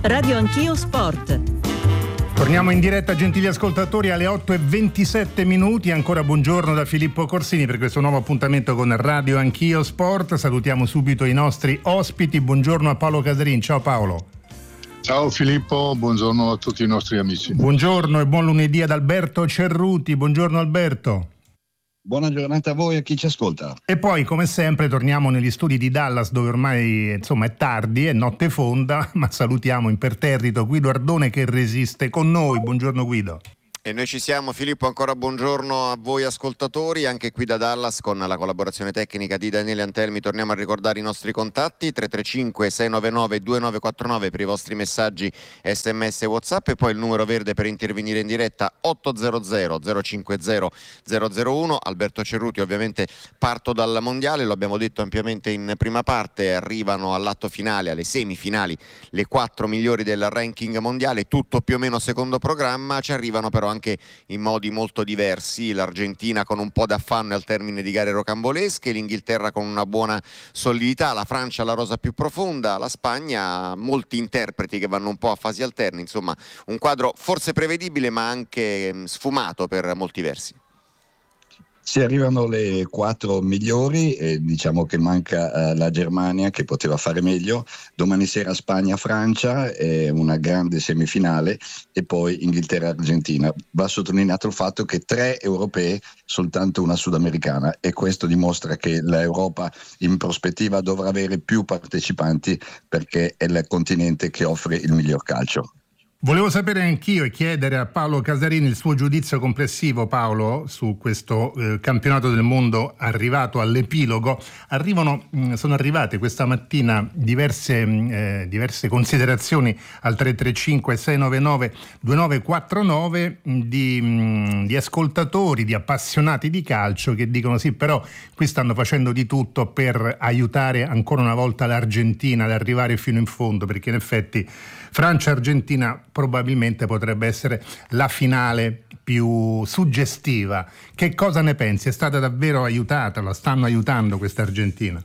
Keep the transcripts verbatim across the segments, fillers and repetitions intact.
Radio Anch'io Sport. Torniamo in diretta, gentili ascoltatori, alle otto e ventisette minuti. Ancora buongiorno da Filippo Corsini per questo nuovo appuntamento con Radio Anch'io Sport. Salutiamo subito i nostri ospiti. Buongiorno a Paolo Casarin. Ciao Paolo. Ciao Filippo, buongiorno a tutti i nostri amici. Buongiorno e buon lunedì ad Alberto Cerruti. Buongiorno Alberto. Buona giornata a voi e a chi ci ascolta. E poi, come sempre, torniamo negli studi di Dallas, dove ormai insomma è tardi, è notte fonda, ma salutiamo imperterrito Guido Ardone che resiste con noi. Buongiorno Guido. E noi ci siamo, Filippo, ancora buongiorno a voi ascoltatori, anche qui da Dallas con la collaborazione tecnica di Daniele Antelmi. Torniamo a ricordare i nostri contatti: tre tre cinque sei nove nove due nove quattro nove per i vostri messaggi sms e WhatsApp, e poi il numero verde per intervenire in diretta otto zero zero zero cinque zero zero zero uno. Alberto Cerruti, ovviamente parto dal mondiale, lo abbiamo detto ampiamente in prima parte, arrivano all'atto finale, alle semifinali, le quattro migliori del ranking mondiale, tutto più o meno secondo programma. Ci arrivano però anche in modi molto diversi: l'Argentina con un po' d'affanno al termine di gare rocambolesche, l'Inghilterra con una buona solidità, la Francia la rosa più profonda, la Spagna molti interpreti che vanno un po' a fasi alterne. Insomma, un quadro forse prevedibile ma anche sfumato per molti versi. Si arrivano le quattro migliori e diciamo che manca uh, la Germania, che poteva fare meglio. Domani sera Spagna-Francia, è una grande semifinale, e poi Inghilterra-Argentina. Va sottolineato il fatto che tre europee, soltanto una sudamericana, e questo dimostra che l'Europa in prospettiva dovrà avere più partecipanti, perché è il continente che offre il miglior calcio. Volevo sapere anch'io e chiedere a Paolo Casarini il suo giudizio complessivo, Paolo, su questo eh, campionato del mondo arrivato all'epilogo. Arrivano, mh, sono arrivate questa mattina diverse, mh, eh, diverse considerazioni al tre tre cinque sei nove nove due nove quattro nove di, mh, di ascoltatori, di appassionati di calcio che dicono sì, però qui stanno facendo di tutto per aiutare ancora una volta l'Argentina ad arrivare fino in fondo, perché in effetti Francia-Argentina probabilmente potrebbe essere la finale più suggestiva. Che cosa ne pensi? È stata davvero aiutata? La stanno aiutando questa Argentina?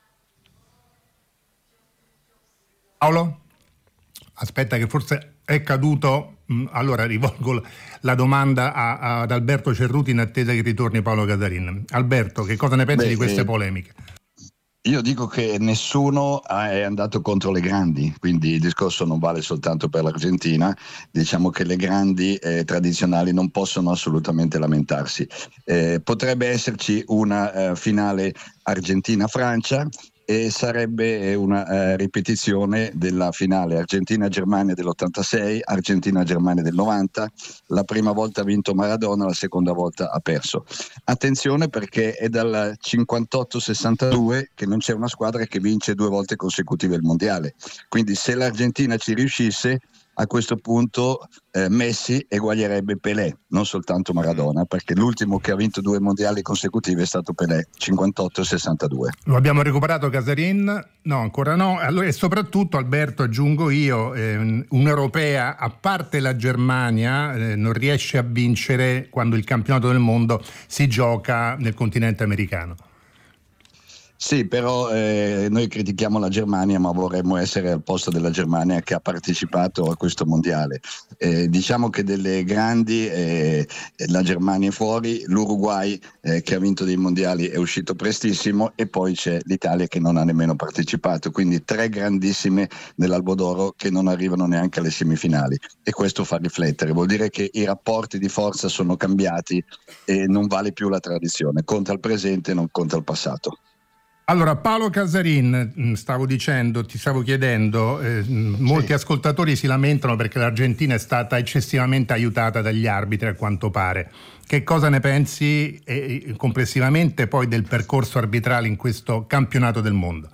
Paolo? Aspetta che forse è caduto. Allora rivolgo la domanda a, a, ad Alberto Cerruti in attesa che ritorni Paolo Casarin. Alberto, che cosa ne pensi Beh, di queste eh... polemiche? Io dico che nessuno è andato contro le grandi, quindi il discorso non vale soltanto per l'Argentina. Diciamo che le grandi eh, tradizionali non possono assolutamente lamentarsi. Eh, potrebbe esserci una eh, finale Argentina-Francia, e sarebbe una eh, ripetizione della finale Argentina-Germania dell'ottantasei, Argentina-Germania del novanta. La prima volta ha vinto Maradona, la seconda volta ha perso. Attenzione, perché è dal cinquantotto sessantadue che non c'è una squadra che vince due volte consecutive il mondiale, quindi se l'Argentina ci riuscisse, a questo punto eh, Messi eguaglierebbe Pelé, non soltanto Maradona, perché l'ultimo che ha vinto due mondiali consecutivi è stato Pelé, cinquantotto e sessantadue. Lo abbiamo recuperato Casarin? No, ancora no. Allora, e soprattutto, Alberto, aggiungo io, eh, un'europea, a parte la Germania, eh, non riesce a vincere quando il campionato del mondo si gioca nel continente americano. Sì, però eh, noi critichiamo la Germania, ma vorremmo essere al posto della Germania che ha partecipato a questo mondiale. Eh, diciamo che delle grandi eh, la Germania è fuori, l'Uruguay eh, che ha vinto dei mondiali è uscito prestissimo, e poi c'è l'Italia che non ha nemmeno partecipato, quindi tre grandissime dell'Albo d'Oro che non arrivano neanche alle semifinali, e questo fa riflettere, vuol dire che i rapporti di forza sono cambiati e non vale più la tradizione, conta il presente, non conta il passato. Allora, Paolo Casarin, stavo dicendo, ti stavo chiedendo, eh, molti sì. ascoltatori si lamentano perché l'Argentina è stata eccessivamente aiutata dagli arbitri, a quanto pare. Che cosa ne pensi eh, complessivamente poi del percorso arbitrale in questo campionato del mondo?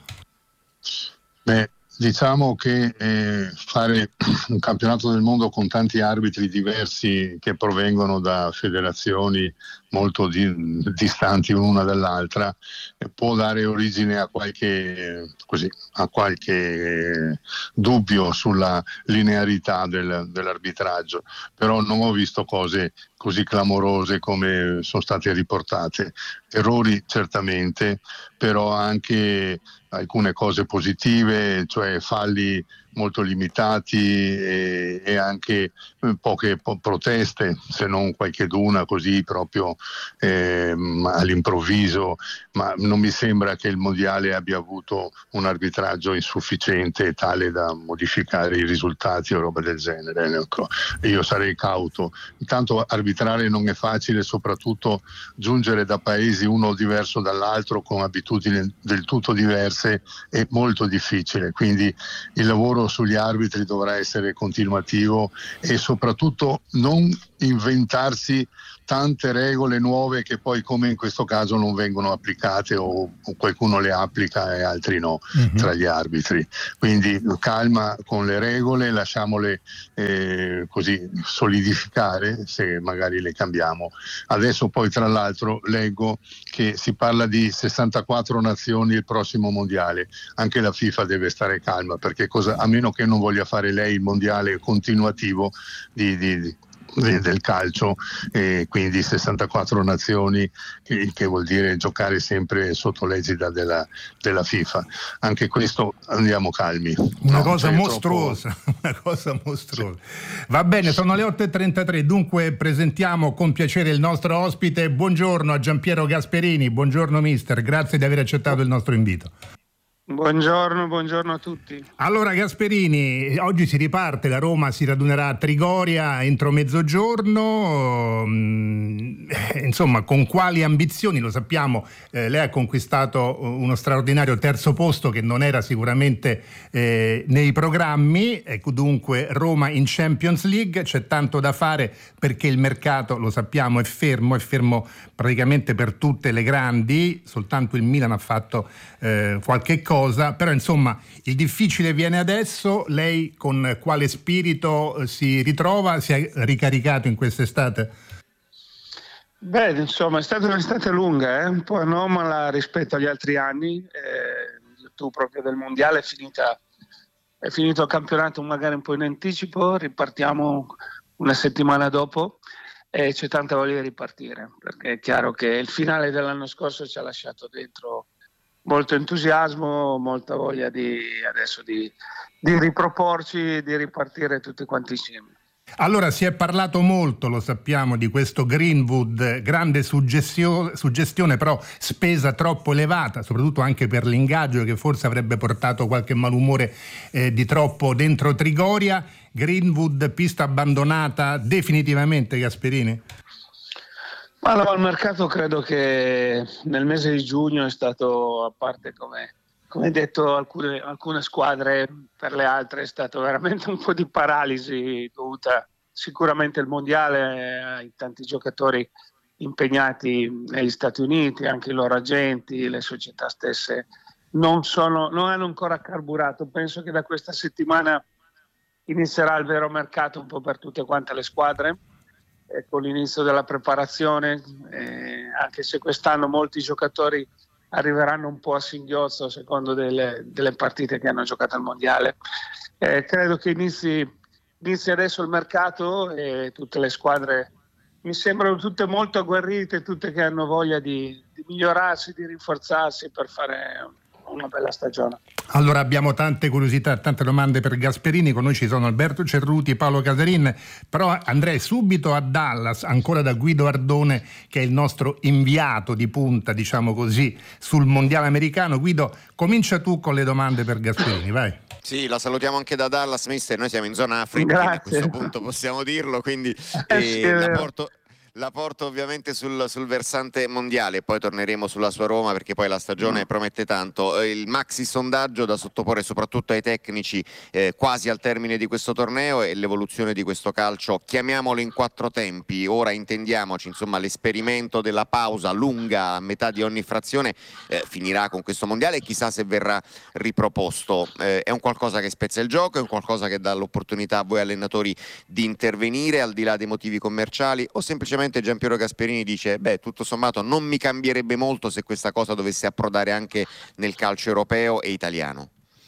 Beh, diciamo che eh, fare un campionato del mondo con tanti arbitri diversi che provengono da federazioni molto di, distanti l'una dall'altra eh, può dare origine a qualche, così, a qualche dubbio sulla linearità del, dell'arbitraggio, però non ho visto cose così clamorose come sono state riportate. Errori certamente, però anche alcune cose positive, cioè falli molto limitati e, e anche poche po- proteste, se non qualcheduna così proprio eh, all'improvviso, ma non mi sembra che il mondiale abbia avuto un arbitraggio insufficiente tale da modificare i risultati o roba del genere. Ecco, io sarei cauto. Intanto arbitrare non è facile, soprattutto giungere da paesi uno diverso dall'altro con abitudini del tutto diverse è molto difficile, quindi il lavoro sugli arbitri dovrà essere continuativo e soprattutto non inventarsi tante regole nuove che poi, come in questo caso, non vengono applicate o, o qualcuno le applica e altri no, mm-hmm. tra gli arbitri. Quindi calma con le regole, lasciamole eh, così solidificare se magari le cambiamo. Adesso poi tra l'altro leggo che si parla di sessantaquattro nazioni il prossimo mondiale. Anche la FIFA deve stare calma, perché cosa, a meno che non voglia fare lei il mondiale continuativo di, di, di del calcio, e quindi sessantaquattro nazioni, che, che vuol dire giocare sempre sotto l'egida della, della FIFA. Anche questo, andiamo calmi. Una no, cosa cioè mostruosa, troppo... una cosa mostruosa. Sì. Va bene, sono le otto e trentatré, dunque presentiamo con piacere il nostro ospite. Buongiorno a Giampiero Gasperini, buongiorno mister, grazie di aver accettato il nostro invito. Buongiorno, buongiorno a tutti. Allora Gasperini, oggi si riparte, la Roma si radunerà a Trigoria entro mezzogiorno, insomma con quali ambizioni? Lo sappiamo, eh, lei ha conquistato uno straordinario terzo posto che non era sicuramente eh, nei programmi, ecco, dunque Roma in Champions League, c'è tanto da fare perché il mercato, lo sappiamo, è fermo, è fermo praticamente per tutte le grandi, soltanto il Milan ha fatto eh, qualche cosa, però insomma il difficile viene adesso. Lei con quale spirito si ritrova? Si è ricaricato in quest'estate? Beh, insomma è stata un'estate lunga, eh? un po' anomala rispetto agli altri anni, eh, tu proprio del mondiale è finita, è finito il campionato magari un po' in anticipo, ripartiamo una settimana dopo e c'è tanta voglia di ripartire, perché è chiaro che il finale dell'anno scorso ci ha lasciato dentro molto entusiasmo, molta voglia di adesso di, di riproporci, di ripartire tutti quanti insieme. Allora si è parlato molto, lo sappiamo, di questo Greenwood, grande suggestio- suggestione però spesa troppo elevata, soprattutto anche per l'ingaggio che forse avrebbe portato qualche malumore eh, di troppo dentro Trigoria. Greenwood, pista abbandonata definitivamente, Gasperini? Ma no, il mercato credo che nel mese di giugno è stato, a parte come, come detto alcune, alcune squadre, per le altre è stato veramente un po' di paralisi dovuta sicuramente al mondiale, ai tanti giocatori impegnati negli Stati Uniti, anche i loro agenti, le società stesse non, sono, non hanno ancora carburato. Penso che da questa settimana inizierà il vero mercato un po' per tutte quante le squadre, eh, con l'inizio della preparazione, eh, anche se quest'anno molti giocatori arriveranno un po' a singhiozzo secondo delle, delle partite che hanno giocato al mondiale. Eh, credo che inizi, inizi adesso il mercato e tutte le squadre mi sembrano tutte molto agguerrite, tutte che hanno voglia di, di migliorarsi, di rinforzarsi per fare una bella stagione. Allora abbiamo tante curiosità, tante domande per Gasperini. Con noi ci sono Alberto Cerruti, Paolo Casarin, però andrei subito a Dallas, ancora da Guido Ardone, che è il nostro inviato di punta, diciamo così, sul mondiale americano. Guido, comincia tu con le domande per Gasperini, vai. Sì, la salutiamo anche da Dallas, mister. Noi siamo in zona Africa, quindi a questo punto possiamo dirlo, quindi eh, sì, eh, la porto La porto ovviamente sul, sul versante mondiale, poi torneremo sulla sua Roma perché poi la stagione promette tanto. Il maxi sondaggio da sottoporre soprattutto ai tecnici eh, quasi al termine di questo torneo e l'evoluzione di questo calcio, chiamiamolo in quattro tempi, ora intendiamoci, insomma l'esperimento della pausa lunga a metà di ogni frazione eh, finirà con questo mondiale e chissà se verrà riproposto. Eh, è un qualcosa che spezza il gioco, è un qualcosa che dà l'opportunità a voi allenatori di intervenire al di là dei motivi commerciali, o semplicemente Giampiero Gasperini dice beh tutto sommato non mi cambierebbe molto se questa cosa dovesse approdare anche nel calcio europeo e italiano?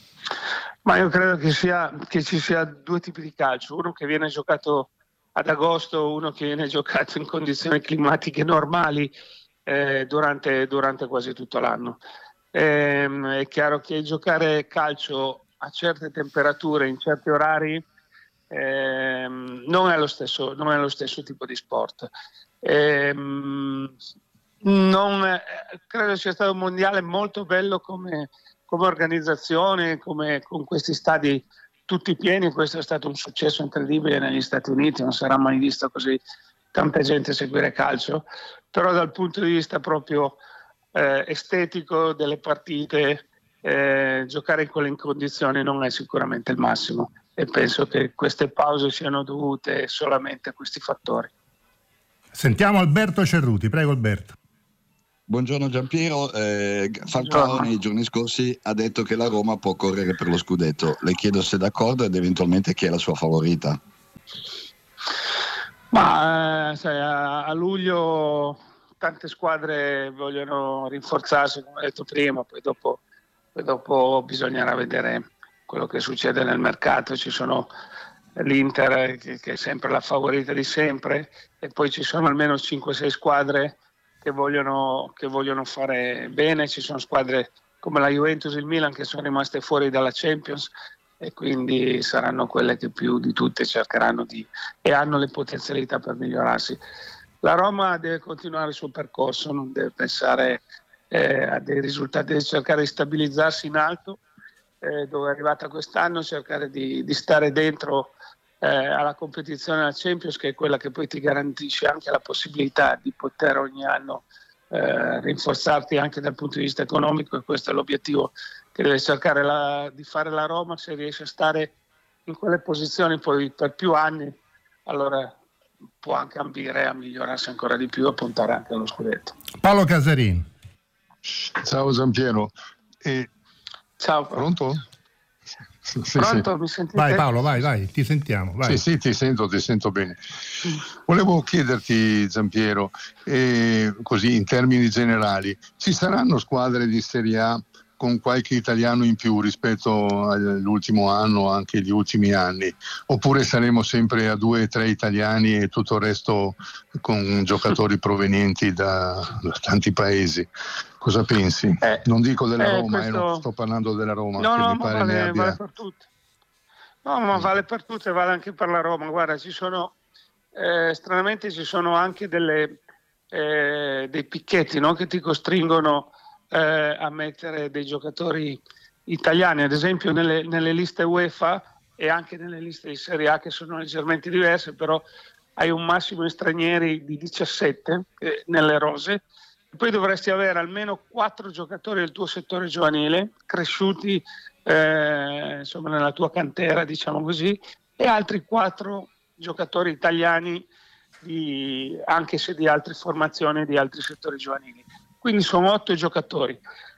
Ma io credo che, sia, che ci sia due tipi di calcio, uno che viene giocato ad agosto, uno che viene giocato in condizioni climatiche normali eh, durante, durante quasi tutto l'anno. ehm, è chiaro che giocare calcio a certe temperature, in certi orari, ehm, non è lo stesso, non è lo stesso tipo di sport. Ehm, non, eh, credo sia stato un mondiale molto bello come, come organizzazione, come, con questi stadi tutti pieni. Questo è stato un successo incredibile negli Stati Uniti, non sarà mai visto così tanta gente seguire calcio, però dal punto di vista proprio eh, estetico delle partite, eh, giocare in quelle condizioni non è sicuramente il massimo, e penso che queste pause siano dovute solamente a questi fattori. Sentiamo Alberto Cerruti, prego Alberto. Buongiorno Giampiero, eh, Falcao nei giorni scorsi ha detto che la Roma può correre per lo scudetto. Le chiedo se è d'accordo ed eventualmente chi è la sua favorita. Ma eh, sai, a, a luglio tante squadre vogliono rinforzarsi, come ho detto prima, poi dopo, poi dopo bisognerà vedere quello che succede nel mercato. Ci sono l'Inter che, che è sempre la favorita di sempre, e poi ci sono almeno cinque sei squadre che vogliono, che vogliono fare bene. Ci sono squadre come la Juventus e il Milan che sono rimaste fuori dalla Champions, e quindi saranno quelle che più di tutte cercheranno di, e hanno le potenzialità per migliorarsi. La Roma deve continuare il suo percorso, non deve pensare eh, a dei risultati, deve cercare di stabilizzarsi in alto, eh, dove è arrivata quest'anno, cercare di, di stare dentro eh, alla competizione della Champions, che è quella che poi ti garantisce anche la possibilità di poter ogni anno eh, rinforzarti anche dal punto di vista economico, e questo è l'obiettivo che deve cercare la, di fare la Roma. Se riesce a stare in quelle posizioni poi per più anni, allora può anche ambire a migliorarsi ancora di più, a puntare anche allo scudetto. Paolo Casarin. Ciao Giampiero. E... Ciao Paolo. Pronto? Sì, Pronto, sì. Mi sentite? Vai Paolo, vai, vai, ti sentiamo. Vai. Sì, sì, ti sento, ti sento bene. Volevo chiederti, Giampiero, eh, così in termini generali, ci saranno squadre di Serie A con qualche italiano in più rispetto all'ultimo anno, anche gli ultimi anni, oppure saremo sempre a due o tre italiani e tutto il resto con giocatori provenienti da, da tanti paesi? Cosa pensi? Eh, non dico della eh, Roma, questo... eh, non sto parlando della Roma, no, che no, mi ma pare vale, ne abbia... vale per tutte. No, ma vale per tutte, vale anche per la Roma. Guarda, ci sono, eh, stranamente ci sono anche delle, eh, dei picchetti, no? Che ti costringono Eh, a mettere dei giocatori italiani, ad esempio nelle, nelle liste UEFA e anche nelle liste di Serie A, che sono leggermente diverse, però hai un massimo di stranieri di diciassette eh, nelle rose, e poi dovresti avere almeno quattro giocatori del tuo settore giovanile cresciuti eh, insomma nella tua cantera, diciamo così, e altri quattro giocatori italiani di, anche se di altre formazioni, di altri settori giovanili. Quindi sono otto giocatori.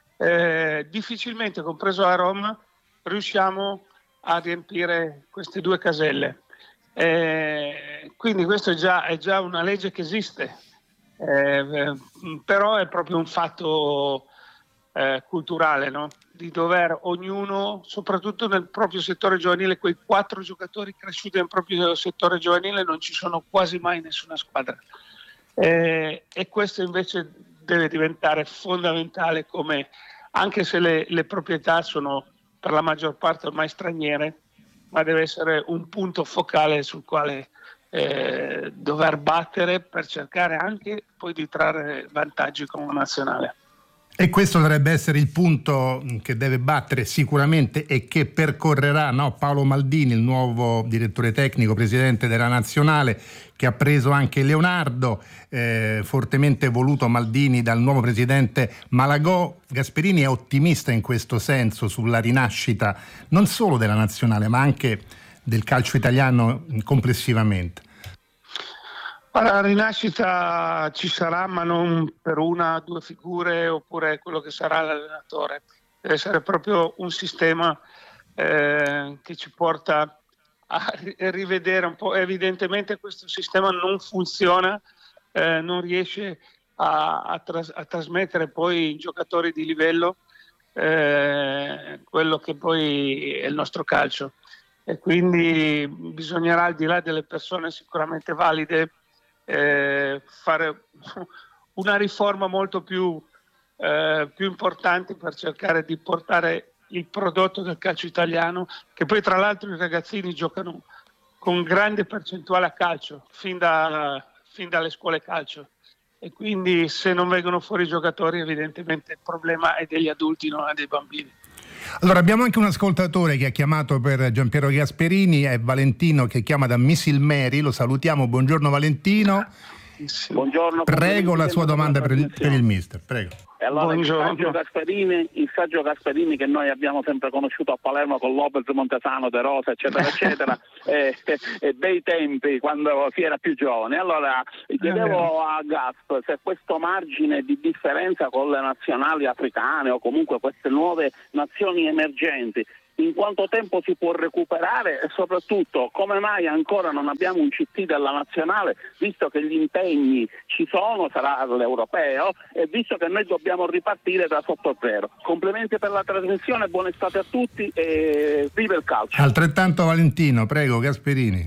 Eh, difficilmente, compreso la Roma, riusciamo a riempire queste due caselle. Eh, quindi questo è già, è già una legge che esiste, eh, però è proprio un fatto eh, culturale, no? Di dover ognuno, soprattutto nel proprio settore giovanile, quei quattro giocatori cresciuti nel proprio settore giovanile non ci sono quasi mai in nessuna squadra. Eh, e questo invece deve diventare fondamentale, come anche se le, le proprietà sono per la maggior parte ormai straniere, ma deve essere un punto focale sul quale eh, dover battere per cercare anche poi di trarre vantaggi con la nazionale. E questo dovrebbe essere il punto che deve battere sicuramente e che percorrerà, no, Paolo Maldini, il nuovo direttore tecnico, presidente della nazionale, che ha preso anche Leonardo, eh, fortemente voluto Maldini dal nuovo presidente Malagò. Gasperini è ottimista in questo senso sulla rinascita non solo della nazionale ma anche del calcio italiano complessivamente. La rinascita ci sarà, ma non per una o due figure oppure quello che sarà l'allenatore. Deve essere proprio un sistema eh, che ci porta a rivedere un po'. Evidentemente questo sistema non funziona, eh, non riesce a, a, tras- a trasmettere poi in giocatori di livello eh, quello che poi è il nostro calcio. E quindi bisognerà, al di là delle persone sicuramente valide, Eh, fare una riforma molto più eh, più importanti per cercare di portare il prodotto del calcio italiano, che poi tra l'altro i ragazzini giocano con grande percentuale a calcio, fin, da, fin dalle scuole calcio, e quindi se non vengono fuori i giocatori evidentemente il problema è degli adulti, non è dei bambini. Allora abbiamo anche un ascoltatore che ha chiamato per Giampiero Gasperini, è Valentino che chiama da Missilmeri, lo salutiamo, buongiorno Valentino. Buongiorno. Prego la sua domanda per il, per il mister, prego. E allora il Sergio Gasperini, il Sergio Gasperini che noi abbiamo sempre conosciuto a Palermo con Lopez, Montesano, De Rosa eccetera eccetera e, e bei tempi quando si era più giovani. Allora chiedevo a Gasp se questo margine di differenza con le nazionali africane o comunque queste nuove nazioni emergenti in quanto tempo si può recuperare e soprattutto come mai ancora non abbiamo un C T della nazionale, visto che gli impegni ci sono, sarà l'europeo, e visto che noi dobbiamo ripartire da sotto zero. Complimenti per la trasmissione, buona estate a tutti e viva il calcio. Altrettanto Valentino, prego Gasperini.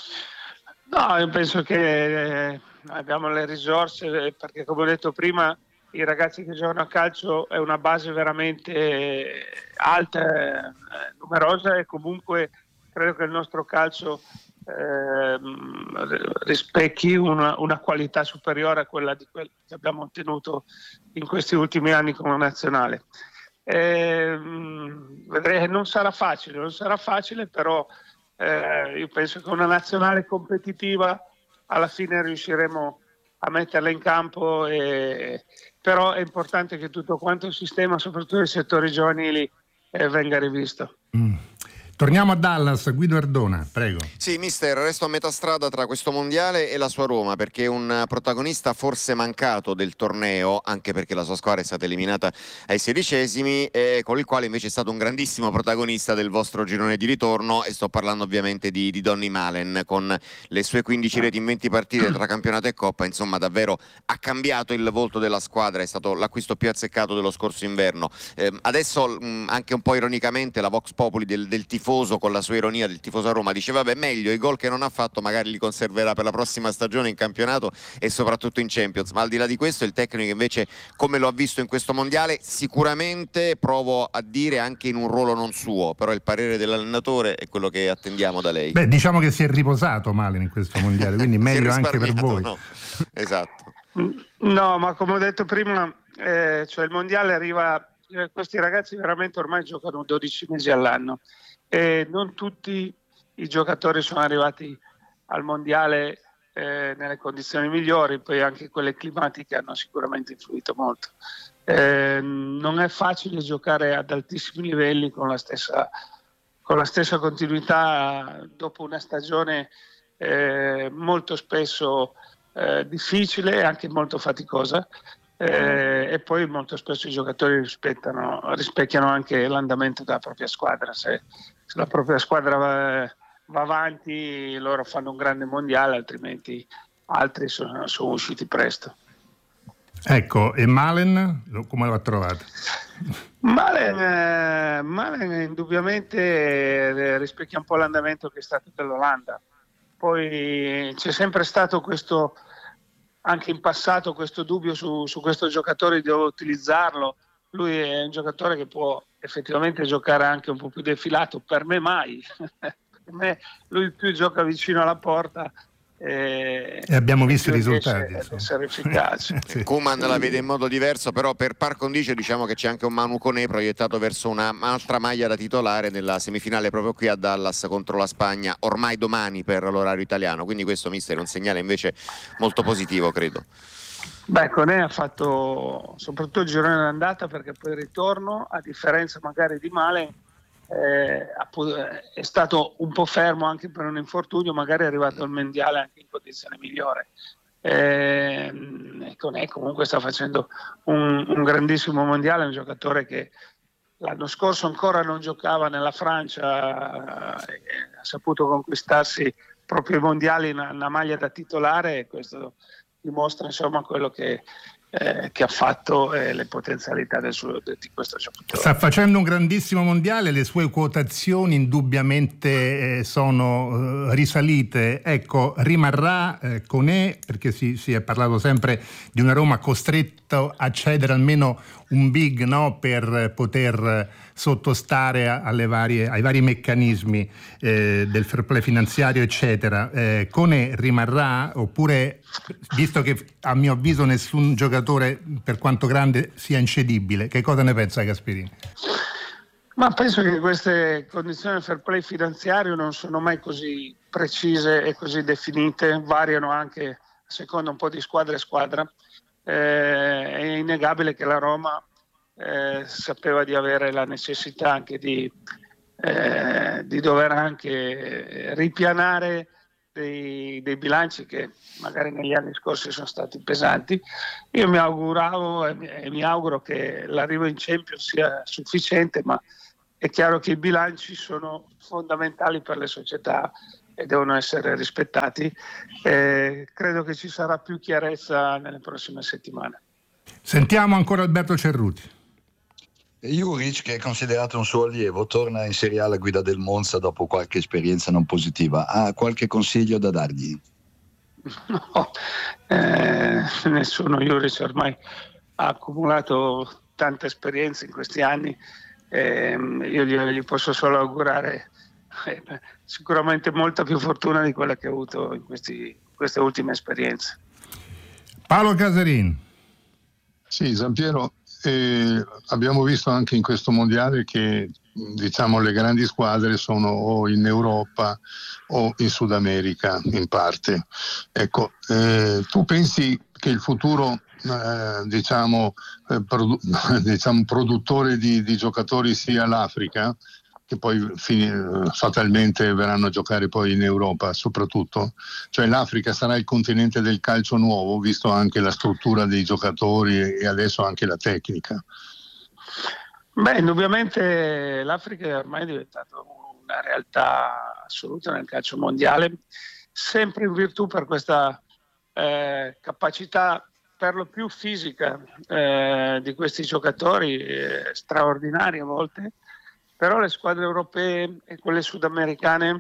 No, io penso che eh, abbiamo le risorse, perché come ho detto prima i ragazzi che giocano a calcio è una base veramente alta, eh, numerosa, e comunque credo che il nostro calcio eh, rispecchi una, una qualità superiore a quella di quella che abbiamo ottenuto in questi ultimi anni come nazionale. Eh, vedrei che non sarà facile, non sarà facile, però eh, io penso che una nazionale competitiva alla fine riusciremo a metterla in campo, e, però è importante che tutto quanto il sistema, soprattutto i settori giovanili, eh, venga rivisto. Mm. Torniamo a Dallas, Guido Ardona, prego. Sì, mister, resto a metà strada tra questo mondiale e la sua Roma, perché è un protagonista forse mancato del torneo, anche perché la sua squadra è stata eliminata ai sedicesimi, e con il quale invece è stato un grandissimo protagonista del vostro girone di ritorno, e sto parlando ovviamente di, di Donny Malen, con le sue quindici reti in venti partite tra campionato e coppa. Insomma, davvero ha cambiato il volto della squadra, è stato l'acquisto più azzeccato dello scorso inverno. Eh, adesso mh, anche un po' ironicamente la Vox Populi del, del tifo con la sua ironia del tifoso a Roma dice vabbè, meglio i gol che non ha fatto magari li conserverà per la prossima stagione in campionato e soprattutto in Champions. Ma al di là di questo il tecnico invece, come lo ha visto in questo mondiale, sicuramente provo a dire anche in un ruolo non suo, però il parere dell'allenatore è quello che attendiamo da lei. Beh, diciamo che si è riposato male in questo mondiale, quindi meglio anche per voi. No? Esatto. No, ma come ho detto prima, eh, cioè il mondiale arriva, eh, questi ragazzi veramente ormai giocano dodici mesi all'anno. E non tutti i giocatori sono arrivati al mondiale eh, nelle condizioni migliori, poi anche quelle climatiche hanno sicuramente influito molto. Eh, non è facile giocare ad altissimi livelli con la stessa, con la stessa continuità dopo una stagione eh, molto spesso eh, difficile e anche molto faticosa. Eh, e poi molto spesso i giocatori rispettano, rispecchiano anche l'andamento della propria squadra. Se, se la propria squadra va, va avanti, loro fanno un grande mondiale, altrimenti altri sono, sono usciti presto. Ecco, e Malen come l'ha trovato? Malen, eh, Malen indubbiamente eh, rispecchia un po' l'andamento che è stato dell'Olanda. Poi c'è sempre stato questo, anche in passato, questo dubbio su, su questo giocatore, di dove utilizzarlo. Lui è un giocatore che può effettivamente giocare anche un po' più defilato, per me mai. Per me lui più gioca vicino alla porta e, e abbiamo visto i risultati. Essere efficace. Sì. Koeman la vede in modo diverso, però per par condicio diciamo che c'è anche un Manu Koné proiettato verso una, un'altra maglia da titolare nella semifinale proprio qui a Dallas contro la Spagna, ormai domani per l'orario italiano, quindi questo mister è un segnale invece molto positivo, credo. Beh, Koné ha fatto soprattutto il girone d'andata, perché poi il ritorno, a differenza magari di Malen, eh, è stato un po' fermo anche per un infortunio, magari è arrivato al mondiale anche in condizione migliore. Eh, Koné comunque sta facendo un, un grandissimo mondiale, un giocatore che l'anno scorso ancora non giocava nella Francia, eh, ha saputo conquistarsi proprio i mondiali una, una maglia da titolare, e questo dimostra insomma quello che, eh, che ha fatto e le potenzialità del suo, di questo giocatore. Sta facendo un grandissimo mondiale, le sue quotazioni indubbiamente eh, sono eh, risalite. Ecco, rimarrà eh, Koné, perché si, si è parlato sempre di una Roma costretto a cedere almeno un big, no, per poter sottostare alle varie, ai vari meccanismi eh, del fair play finanziario, eccetera. Eh, Koné rimarrà, oppure, visto che a mio avviso nessun giocatore, per quanto grande, sia incedibile, che cosa ne pensa Gasperini? Ma penso che queste condizioni del fair play finanziario non sono mai così precise e così definite, variano anche a seconda un po' di squadra e squadra. Eh, è innegabile che la Roma eh, sapeva di avere la necessità anche di, eh, di dover anche ripianare dei, dei bilanci che magari negli anni scorsi sono stati pesanti. Io mi auguravo e mi, e mi auguro che l'arrivo in Champions sia sufficiente, ma è chiaro che i bilanci sono fondamentali per le società e devono essere rispettati. Eh, credo che ci sarà più chiarezza nelle prossime settimane. Sentiamo ancora Alberto Cerruti. Juric, che è considerato un suo allievo, torna in Serie A alla guida del Monza dopo qualche esperienza non positiva. Ha qualche consiglio da dargli? No, eh, nessuno. Juric ormai ha accumulato tante esperienze in questi anni. Eh, io gli, gli posso solo augurare eh, sicuramente molta più fortuna di quella che ha avuto in questi, queste ultime esperienze. Paolo Casarin. Sì, Giampiero, eh, abbiamo visto anche in questo mondiale che, diciamo, le grandi squadre sono o in Europa o in Sud America in parte. Ecco, eh, tu pensi che il futuro eh, diciamo, eh, produ- diciamo produttore di, di giocatori sia l'Africa, che poi fin- fatalmente verranno a giocare poi in Europa soprattutto? Cioè l'Africa sarà il continente del calcio nuovo, visto anche la struttura dei giocatori e adesso anche la tecnica? Beh, indubbiamente l'Africa è ormai diventata una realtà assoluta nel calcio mondiale, sempre in virtù per questa eh, capacità per lo più fisica eh, di questi giocatori, eh, straordinari a volte. Però le squadre europee e quelle sudamericane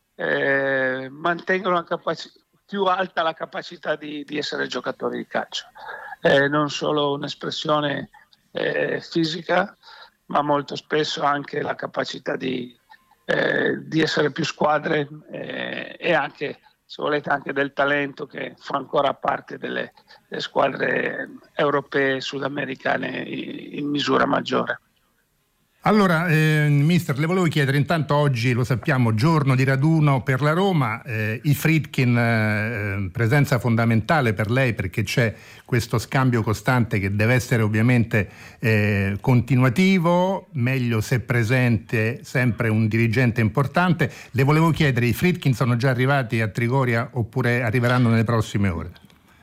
eh, mantengono la capaci- più alta la capacità di, di essere giocatori di calcio. Eh, non solo un'espressione eh, fisica, ma molto spesso anche la capacità di, eh, di essere più squadre eh, e anche, se volete, anche del talento che fa ancora parte delle, delle squadre europee e sudamericane in, in misura maggiore. Allora, eh, mister, le volevo chiedere, intanto oggi lo sappiamo, giorno di raduno per la Roma, eh, i Friedkin, eh, presenza fondamentale per lei perché c'è questo scambio costante che deve essere ovviamente eh, continuativo, meglio se presente sempre un dirigente importante. Le volevo chiedere, i Friedkin sono già arrivati a Trigoria oppure arriveranno nelle prossime ore?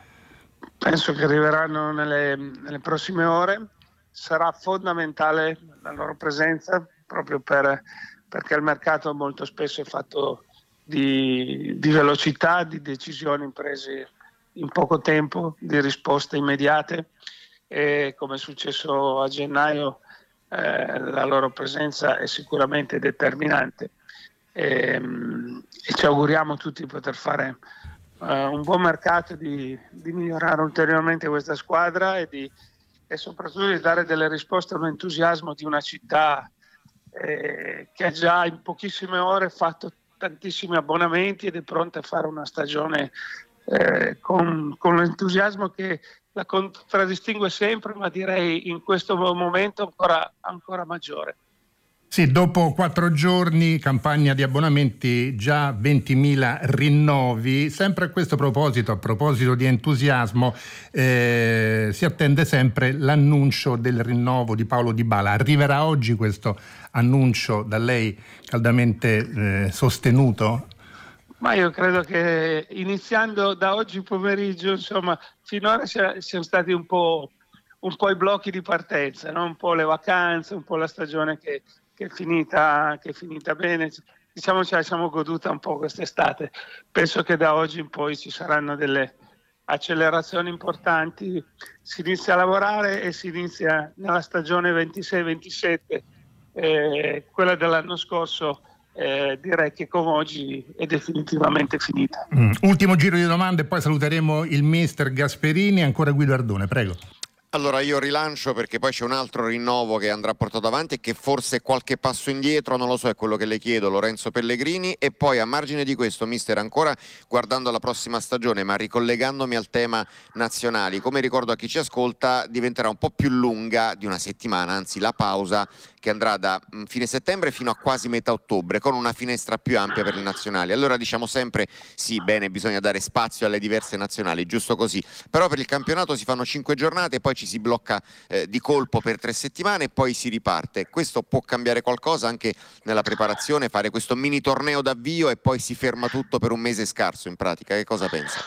Penso che arriveranno nelle, nelle prossime ore. Sarà fondamentale la loro presenza proprio per, perché il mercato molto spesso è fatto di, di velocità, di decisioni prese in poco tempo, di risposte immediate, e come è successo a gennaio eh, la loro presenza è sicuramente determinante e, e ci auguriamo tutti di poter fare uh, un buon mercato, di, di migliorare ulteriormente questa squadra e di e soprattutto di dare delle risposte all'entusiasmo di una città eh, che ha già in pochissime ore fatto tantissimi abbonamenti ed è pronta a fare una stagione eh, con, con l'entusiasmo che la contraddistingue sempre, ma direi in questo momento ancora, ancora maggiore. Sì, dopo quattro giorni, campagna di abbonamenti, già ventimila rinnovi. Sempre a questo proposito, a proposito di entusiasmo, eh, si attende sempre l'annuncio del rinnovo di Paulo Dybala. Arriverà oggi questo annuncio da lei caldamente eh, sostenuto? Ma io credo che iniziando da oggi pomeriggio, insomma, finora siano stati un po', un po' i blocchi di partenza, no? Un po' le vacanze, un po' la stagione che che è finita, che è finita bene. Diciamo ce la siamo goduta un po' quest'estate. Penso che da oggi in poi ci saranno delle, accelerazioni importanti, si inizia a lavorare e si inizia nella stagione ventisei ventisette, eh, quella dell'anno scorso. Eh, direi che con oggi è definitivamente finita. Mm. Ultimo giro di domande e poi saluteremo il mister Gasperini. Ancora Guido Ardone, prego. Allora io rilancio perché poi c'è un altro rinnovo che andrà portato avanti e che forse è qualche passo indietro, non lo so, è quello che le chiedo, Lorenzo Pellegrini. E poi a margine di questo, mister, ancora guardando la prossima stagione ma ricollegandomi al tema nazionali, come ricordo a chi ci ascolta, diventerà un po' più lunga di una settimana, anzi la pausa che andrà da fine settembre fino a quasi metà ottobre, con una finestra più ampia per le nazionali. Allora diciamo sempre sì, bene, bisogna dare spazio alle diverse nazionali, giusto così, però per il campionato si fanno cinque giornate e poi ci si blocca eh, di colpo per tre settimane e poi si riparte. Questo può cambiare qualcosa anche nella preparazione, fare questo mini torneo d'avvio e poi si ferma tutto per un mese scarso in pratica. Che cosa pensa?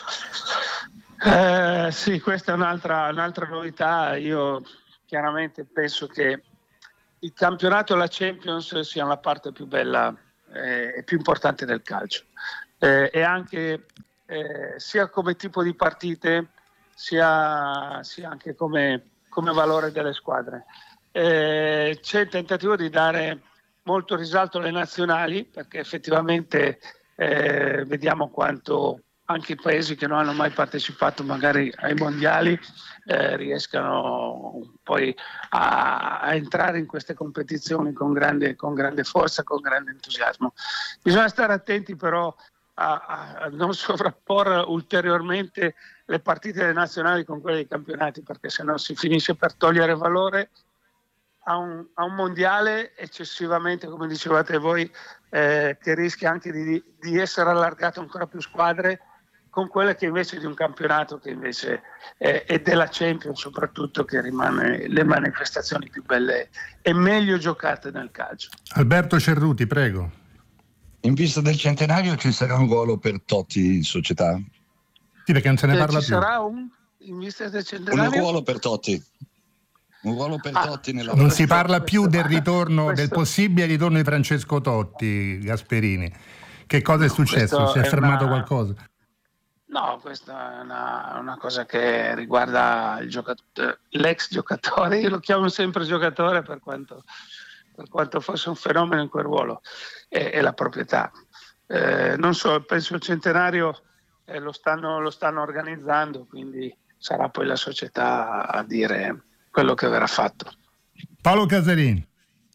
Eh, sì, questa è un'altra, un'altra novità. Io chiaramente penso che il campionato e la Champions sia la parte più bella eh, e più importante del calcio, eh, e anche eh, sia come tipo di partite sia, sia anche come, come valore delle squadre. Eh, c'è il tentativo di dare molto risalto alle nazionali, perché effettivamente eh, vediamo quanto anche i paesi che non hanno mai partecipato magari ai mondiali eh, riescano poi a, a entrare in queste competizioni con grande, con grande forza, con grande entusiasmo. Bisogna stare attenti però a, a non sovrapporre ulteriormente le partite delle nazionali con quelle dei campionati, perché sennò si finisce per togliere valore a un, a un mondiale eccessivamente, come dicevate voi, eh, che rischia anche di, di essere allargato ancora più squadre, con quelle che invece di un campionato che invece è, è della Champions soprattutto, che rimane le manifestazioni più belle e meglio giocate nel calcio. Alberto Cerruti, prego. In vista del centenario ci sarà un ruolo per Totti in società? Sì, perché non se ne Eh, parla ci più. sarà un, in vista del centenario? Un ruolo per Totti. Un ruolo per Ah, Totti nella Non questo, si parla più questo, del ritorno, questo, del possibile ritorno di Francesco Totti, Gasperini. Che cosa è no, successo? Si è, è fermato una, qualcosa? No, questa è una, una cosa che riguarda il giocatore, l'ex giocatore. Io lo chiamo sempre giocatore per quanto, per quanto fosse un fenomeno in quel ruolo, e, e la proprietà. Eh, non so, penso il centenario eh, lo, stanno, lo stanno organizzando, quindi sarà poi la società a dire quello che verrà fatto. Paolo Casarini.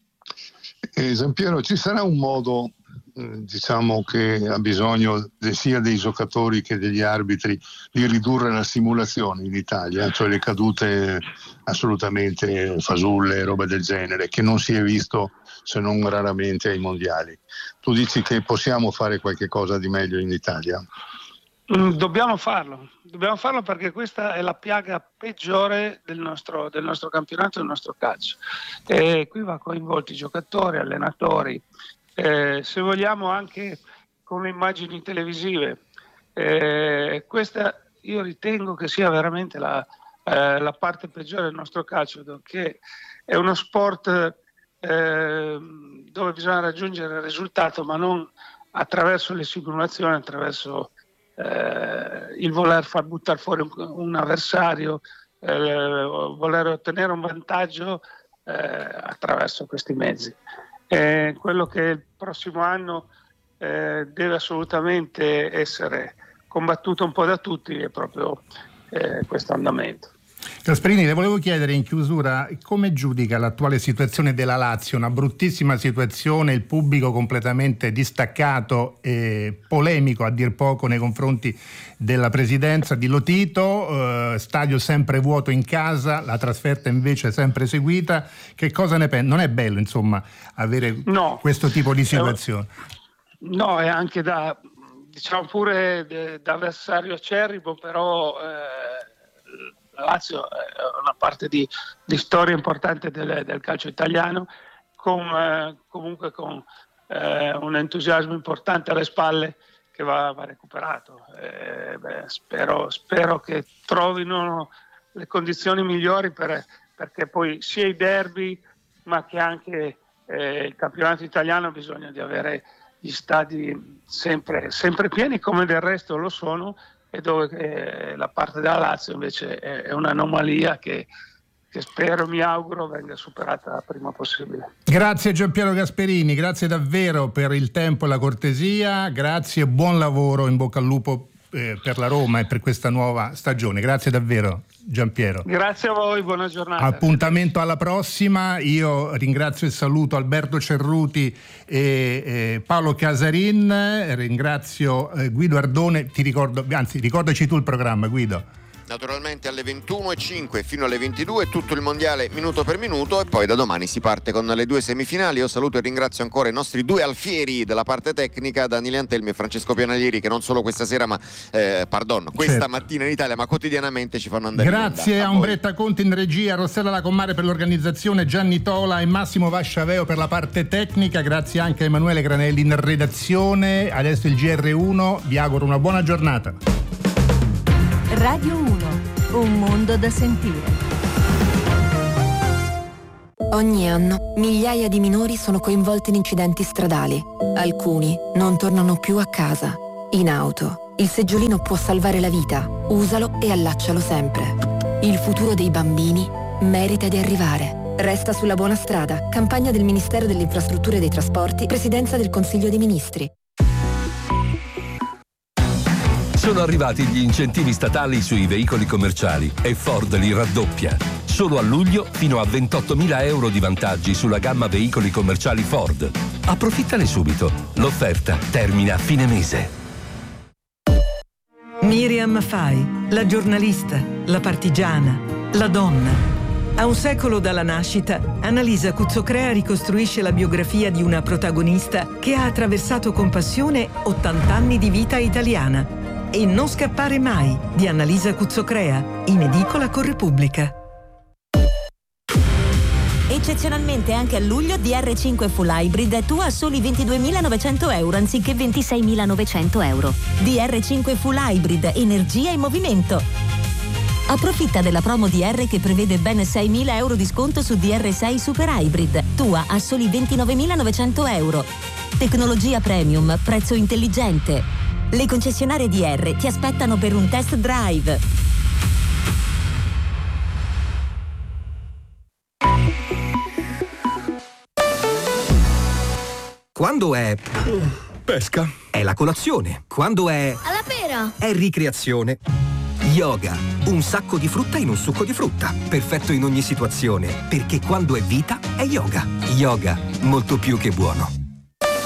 Eh, Giampiero, ci sarà un modo, eh, diciamo, che ha bisogno de, sia dei giocatori che degli arbitri, di ridurre la simulazione in Italia, cioè le cadute assolutamente fasulle, roba del genere, che non si è visto se non raramente ai mondiali. Tu dici che possiamo fare qualche cosa di meglio in Italia? Mm, Dobbiamo farlo, dobbiamo farlo perché questa è la piaga peggiore del nostro, del nostro campionato e del nostro calcio. E qui va coinvolti giocatori, allenatori, eh, se vogliamo anche con le immagini televisive. Eh, questa io ritengo che sia veramente la, eh, la parte peggiore del nostro calcio, perché è uno sport eh, dove bisogna raggiungere il risultato, ma non attraverso le simulazioni, attraverso Eh, il voler far buttare fuori un, un avversario, eh, voler ottenere un vantaggio eh, attraverso questi mezzi. Eh, quello che il prossimo anno eh, deve assolutamente essere combattuto un po' da tutti è proprio eh, questo andamento. Gasperini, le volevo chiedere in chiusura come giudica l'attuale situazione della Lazio, una bruttissima situazione, il pubblico completamente distaccato e polemico a dir poco nei confronti della presidenza di Lotito, eh, stadio sempre vuoto in casa, la trasferta invece sempre seguita. Che cosa ne pensi? Non è bello, insomma, avere no, questo tipo di situazione. No, è anche da, diciamo pure de, da avversario acerrimo, però eh, la Lazio è una parte di, di storia importante del, del calcio italiano, con, eh, comunque con eh, un entusiasmo importante alle spalle che va, va recuperato. Eh, beh, spero, spero che trovino le condizioni migliori per, perché poi sia i derby, ma che anche eh, il campionato italiano ha bisogno di avere gli stadi sempre, sempre pieni, come del resto lo sono, e dove eh, la parte della Lazio invece è, è un'anomalia che, che spero, mi auguro, venga superata prima possibile. Grazie Giampiero Gasperini, grazie davvero per il tempo e la cortesia, grazie e buon lavoro, in bocca al lupo eh, per la Roma e per questa nuova stagione. Grazie davvero Giampiero. Grazie a voi, buona giornata. Appuntamento alla prossima. Io ringrazio e saluto Alberto Cerruti e, e Paolo Casarin, ringrazio eh, Guido Ardone. Ti ricordo, anzi ricordaci tu il programma, Guido. Naturalmente alle ventuno e cinque fino alle ventidue tutto il mondiale minuto per minuto, e poi da domani si parte con le due semifinali. Io saluto e ringrazio ancora i nostri due alfieri della parte tecnica, Daniele Antelmi e Francesco Pianalieri, che non solo questa sera ma eh, pardon, questa certo. mattina in Italia ma quotidianamente ci fanno andare grazie in onda. a, a Umbretta Conti in regia, Rossella Lacommare per l'organizzazione, Gianni Tola e Massimo Vasciaveo per la parte tecnica, grazie anche a Emanuele Granelli in redazione. Adesso il G R uno, vi auguro una buona giornata. Radio uno, un mondo da sentire. Ogni anno migliaia di minori sono coinvolti in incidenti stradali. Alcuni non tornano più a casa. In auto, il seggiolino può salvare la vita. Usalo e allaccialo sempre. Il futuro dei bambini merita di arrivare. Resta sulla buona strada. Campagna del Ministero delle Infrastrutture e dei Trasporti, Presidenza del Consiglio dei Ministri. Sono arrivati gli incentivi statali sui veicoli commerciali e Ford li raddoppia. Solo a luglio fino a ventottomila euro di vantaggi sulla gamma veicoli commerciali Ford. Approfittane subito. L'offerta termina a fine mese. Miriam Fai, la giornalista, la partigiana, la donna. A un secolo dalla nascita, Annalisa Cuzzocrea ricostruisce la biografia di una protagonista che ha attraversato con passione ottanta anni di vita italiana. E non scappare mai, di Annalisa Cuzzocrea, in edicola con Repubblica. Eccezionalmente anche a luglio D R cinque Full Hybrid è tua a soli ventidue.900 euro anziché ventisei.900 euro. D R cinque Full Hybrid, energia in movimento. Approfitta della promo D R che prevede ben seimila euro di sconto su D R sei Super Hybrid, tua a soli ventinovemilanovecento euro. Tecnologia premium, prezzo intelligente. Le concessionarie D R ti aspettano per un test drive. Quando è pesca è la colazione. Quando è alla pera è ricreazione. Yoga, un sacco di frutta in un succo di frutta. Perfetto in ogni situazione, perché quando è vita è yoga. Yoga, molto più che buono.